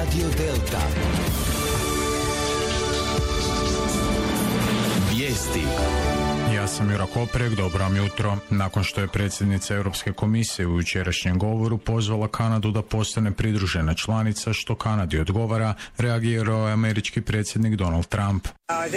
Radio Delta. Vijesti. Ja sam Jura Koprek, dobro vam jutro. Nakon što je predsjednica Europske komisije u jučerašnjem govoru pozvala Kanadu da postane pridružena članica, što Kanadi odgovara, reagirao je američki predsjednik Donald Trump.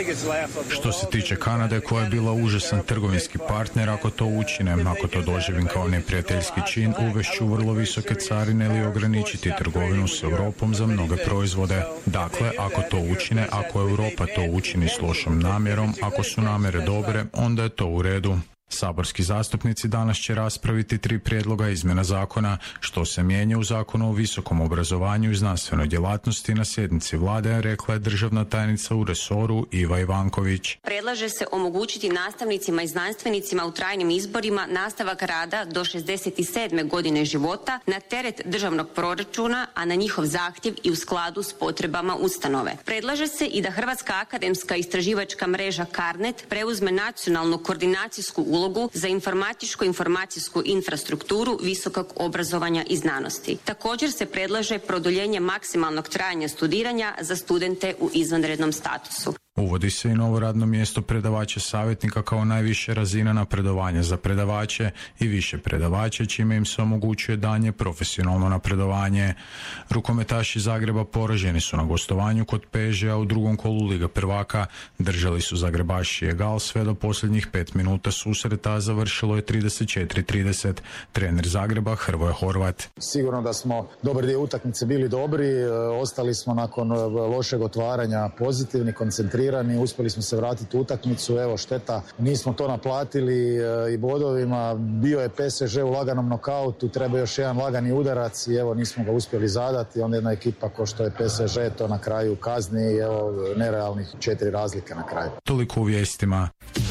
Što se tiče Kanade, koja je bila užasan trgovinski partner, ako to učinem, ako to doživim kao neprijateljski čin, uvešću vrlo visoke carine ili ograničiti trgovinu s Europom za mnoge proizvode. Dakle, ako to učine, ako Europa to učini s lošom namjerom, ako su namjere dobre, onda je to u redu. Saborski zastupnici danas će raspraviti 3 prijedloga izmjena zakona, što se mijenja u Zakonu o visokom obrazovanju i znanstvenoj djelatnosti na sjednici vlade, rekla je državna tajnica u resoru Iva Ivanković. Predlaže se omogućiti nastavnicima i znanstvenicima u trajnim izborima nastavak rada do 67. godine života na teret državnog proračuna, a na njihov zahtjev i u skladu s potrebama ustanove. Predlaže se i da Hrvatska akademska istraživačka mreža CARNET preuzme nacionalnu koordinacijsku ulogu za informatičko-informacijsku infrastrukturu visokog obrazovanja i znanosti. Također se predlaže produljenje maksimalnog trajanja studiranja za studente u izvanrednom statusu. Uvodi se i novo radno mjesto predavača savjetnika kao najviše razina napredovanja za predavače i više predavače, čime im se omogućuje daljnje profesionalno napredovanje. Rukometaši Zagreba poraženi su na gostovanju kod PSG-a u drugom kolu Lige prvaka. Držali su Zagrebaši egal sve do posljednjih 5 minuta susreta, a završilo je 34-30. Trener Zagreba Hrvoje Horvat. Sigurno da smo dobar dio utakmice bili dobri, ostali smo nakon lošeg otvaranja pozitivni, koncentrirani. Uspjeli smo se vratiti u utakmicu, evo šteta, nismo to naplatili i bodovima, bio je PSG u laganom nokautu, treba još jedan lagani udarac i evo nismo ga uspjeli zadati, onda jedna ekipa ko što je PSG to na kraju kazni i evo nerealnih 4 razlike na kraju. Toliko u vijestima.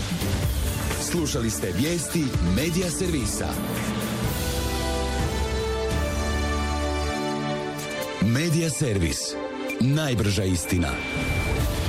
Slušali ste vijesti Medija servisa. Medija servis. Najbrža istina.